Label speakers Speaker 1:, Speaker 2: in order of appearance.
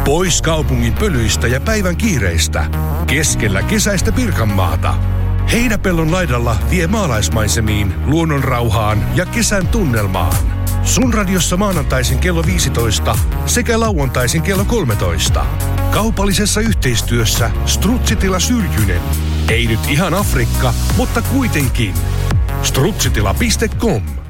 Speaker 1: Pois kaupungin pölyistä ja päivän kiireistä. Keskellä kesäistä Pirkanmaata. Heinäpellon laidalla vie maalaismaisemiin, luonnon rauhaan ja kesän tunnelmaan. Sun radiossa maanantaisin kello 15 sekä lauantaisin kello 13. Kaupallisessa yhteistyössä Strutsitila Syrjynen. Ei nyt ihan Afrikka, mutta kuitenkin. Strutsitila.com